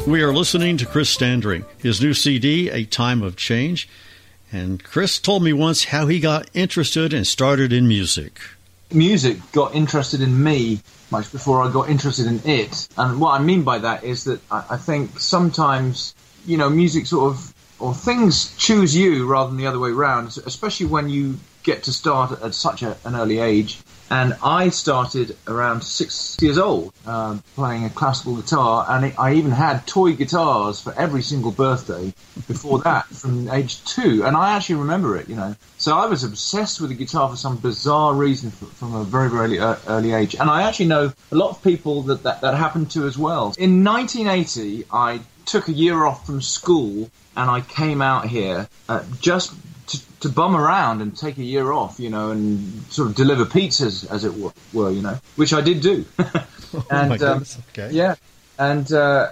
We are listening to Chris Standring, his new CD, A Time of Change. And Chris told me once how he got interested and started in music. Music got interested in me much before I got interested in it. And what I mean by that is that I think sometimes, music sort of, or things choose you rather than the other way around, especially when you get to start at such an early age. And I started around 6 years old playing a classical guitar, and I even had toy guitars for every single birthday before that from age 2. And I actually remember it, So I was obsessed with the guitar for some bizarre reason from a very, very early age. And I actually know a lot of people that happened to as well. In 1980, I took a year off from school and I came out here just to bum around and take a year off, and sort of deliver pizzas, as it were, which I did do. And, my goodness. Okay. Yeah. And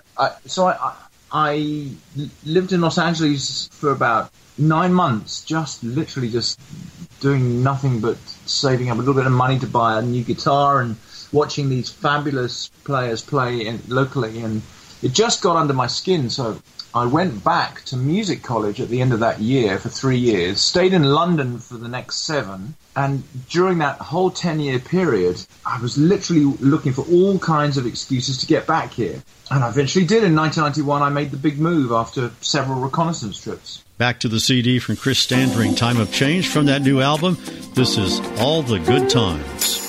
I lived in Los Angeles for about 9 months, literally just doing nothing but saving up a little bit of money to buy a new guitar and watching these fabulous players play locally. And it just got under my skin, so I went back to music college at the end of that year for 3 years, stayed in London for the next 7, and during that whole 10-year period, I was literally looking for all kinds of excuses to get back here. And I eventually did. In 1991, I made the big move after several reconnaissance trips. Back to the CD from Chris Standring, Time of Change, from that new album. This is All the Good Times.